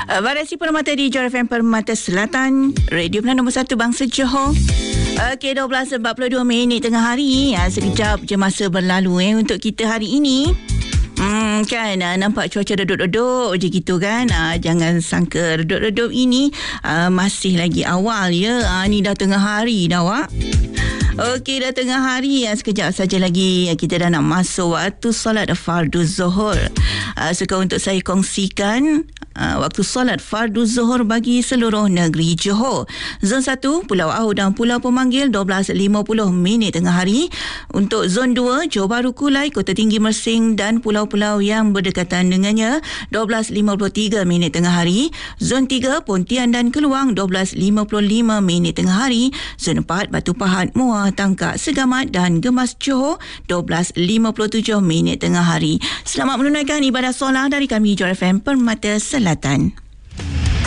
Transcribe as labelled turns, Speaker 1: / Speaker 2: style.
Speaker 1: Variasi Permata di Johor FM Permata Selatan, Radio Pilihan nombor 1 Bangsa Johor. Okey, 12.42 minit tengah hari. Sekejap je masa berlalu untuk kita hari ini. Kan nampak cuaca redup-redup je gitu kan. Jangan sangka redup-redup ini masih lagi awal ya. Ni dah tengah hari dah awak. Okey, dah tengah hari. Sekejap saja lagi kita dah nak masuk waktu solat fardu zuhur. Suka untuk saya kongsikan waktu solat fardu zuhur bagi seluruh negeri Johor. Zon 1 Pulau Au dan Pulau Pemanggil 12.50 minit tengah hari. Untuk zon 2 Johor Bahru Kulai, Kota Tinggi Mersing dan pulau-pulau yang berdekatan dengannya 12.53 minit tengah hari. Zon 3 Pontian dan Keluang 12.55 minit tengah hari. Zon 4 Batu Pahat, Muar, Tangkak, Segamat dan Gemas Johor 12.57 minit tengah hari. Selamat menunaikan ibadah solat dari kami Johor FM Permata Selatan.